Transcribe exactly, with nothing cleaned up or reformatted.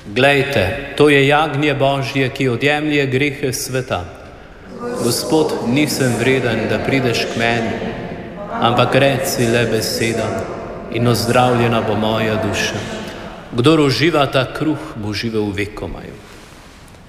Glejte, to je jagnje Božje, ki odjemlje grehe sveta. Gospod, nisem vreden, da prideš k meni, ampak reci le besedo in ozdravljena bo moja duša. Kdor uživa ta kruh, bo živel vekomaj.